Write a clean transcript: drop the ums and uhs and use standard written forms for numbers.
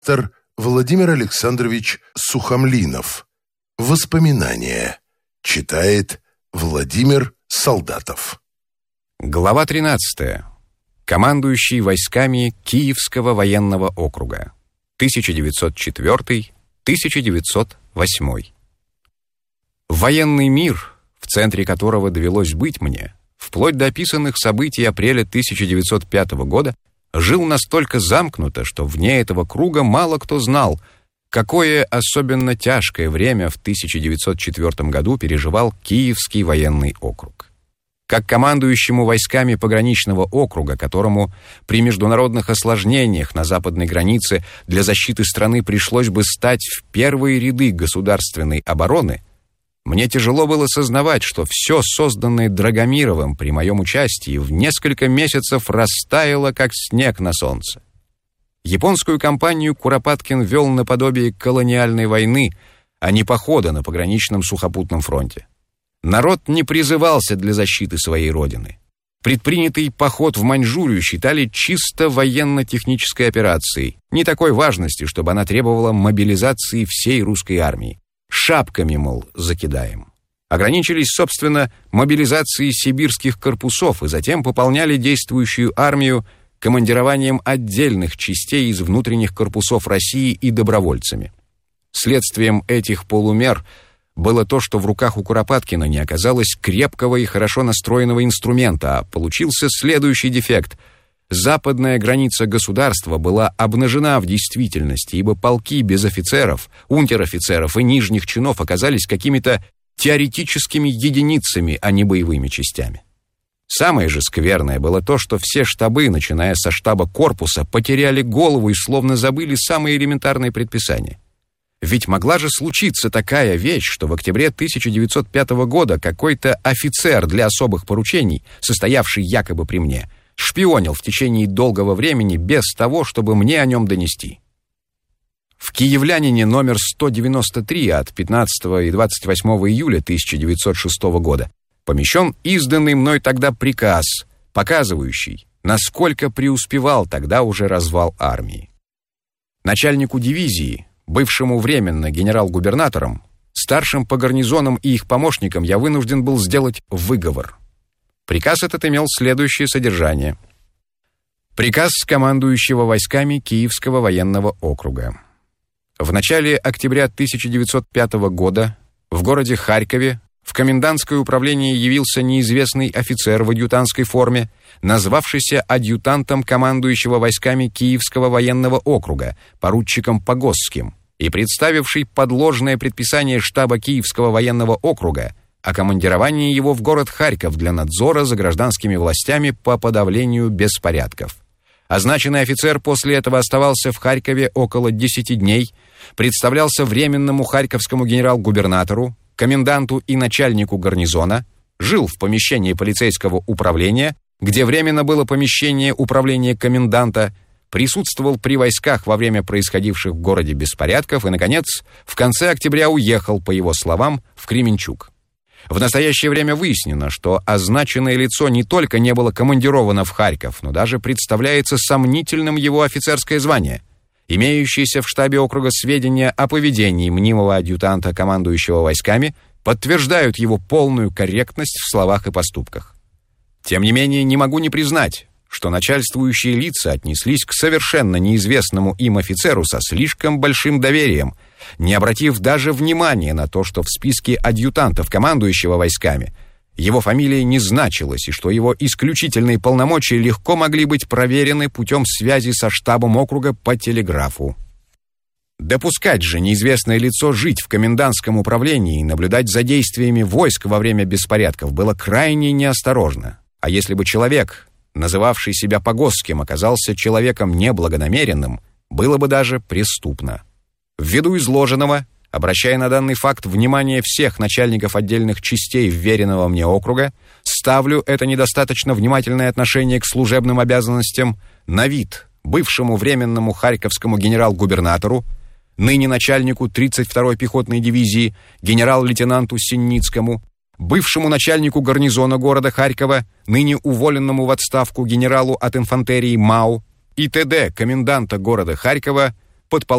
Автор Владимир Александрович Сухомлинов. Воспоминания. Читает Владимир Солдатов. Глава 13. Командующий войсками Киевского военного округа. 1904-1908. Военный мир, в центре которого довелось быть мне, вплоть до описанных событий апреля 1905 года, жил настолько замкнуто, что вне этого круга мало кто знал, какое особенно тяжкое время в 1904 году переживал Киевский военный округ. Как командующему войсками пограничного округа, которому при международных осложнениях на западной границе для защиты страны пришлось бы стать в первые ряды государственной обороны, мне тяжело было сознавать, что все созданное Драгомировым при моем участии в несколько месяцев растаяло, как снег на солнце. Японскую кампанию Куропаткин вел наподобие колониальной войны, а не похода на пограничном сухопутном фронте. Народ не призывался для защиты своей родины. Предпринятый поход в Маньчжурию считали чисто военно-технической операцией, не такой важности, чтобы она требовала мобилизации всей русской армии. Шапками, мол, закидаем. Ограничились, собственно, мобилизацией сибирских корпусов и затем пополняли действующую армию командированием отдельных частей из внутренних корпусов России и добровольцами. Следствием этих полумер было то, что в руках у Куропаткина не оказалось крепкого и хорошо настроенного инструмента, а получился следующий дефект. Западная граница государства была обнажена в действительности, ибо полки без офицеров, унтер-офицеров и нижних чинов оказались какими-то теоретическими единицами, а не боевыми частями. Самое же скверное было то, что все штабы, начиная со штаба корпуса, потеряли голову и словно забыли самые элементарные предписания. Ведь могла же случиться такая вещь, что в октябре 1905 года какой-то офицер для особых поручений, состоявший якобы при мне, шпионил в течение долгого времени без того, чтобы мне о нем донести. В «Киевлянине» номер 193 от 15 и 28 июля 1906 года помещен изданный мной тогда приказ, показывающий, насколько преуспевал тогда уже развал армии. Начальнику дивизии, бывшему временно генерал-губернатором, старшим по гарнизонам и их помощникам я вынужден был сделать выговор. Приказ этот имел следующее содержание. Приказ командующего войсками Киевского военного округа. В начале октября 1905 года в городе Харькове в комендантское управление явился неизвестный офицер в адъютантской форме, назвавшийся адъютантом командующего войсками Киевского военного округа, поручиком Погосским, и представивший подложное предписание штаба Киевского военного округа о командировании его в город Харьков для надзора за гражданскими властями по подавлению беспорядков. Означенный офицер после этого оставался в Харькове около 10 дней, представлялся временному харьковскому генерал-губернатору, коменданту и начальнику гарнизона, жил в помещении полицейского управления, где временно было помещение управления коменданта, присутствовал при войсках во время происходивших в городе беспорядков и, наконец, в конце октября уехал, по его словам, в Кременчуг. В настоящее время выяснено, что означенное лицо не только не было командировано в Харьков, но даже представляется сомнительным его офицерское звание. Имеющиеся в штабе округа сведения о поведении мнимого адъютанта, командующего войсками, подтверждают его полную корректность в словах и поступках. Тем не менее, не могу не признать, что начальствующие лица отнеслись к совершенно неизвестному им офицеру со слишком большим доверием, не обратив даже внимания на то, что в списке адъютантов, командующего войсками, его фамилия не значилась, и что его исключительные полномочия легко могли быть проверены путем связи со штабом округа по телеграфу. Допускать же неизвестное лицо жить в комендантском управлении и наблюдать за действиями войск во время беспорядков было крайне неосторожно. А если бы человек, называвший себя Погосским, оказался человеком неблагонамеренным, было бы даже преступно. Ввиду изложенного, обращая на данный факт внимание всех начальников отдельных частей вверенного мне округа, ставлю это недостаточно внимательное отношение к служебным обязанностям на вид бывшему временному харьковскому генерал-губернатору, ныне начальнику 32-й пехотной дивизии, генерал-лейтенанту Синницкому, бывшему начальнику гарнизона города Харькова, ныне уволенному в отставку генералу от инфантерии Мау, и т.д. коменданта города Харькова, подполковник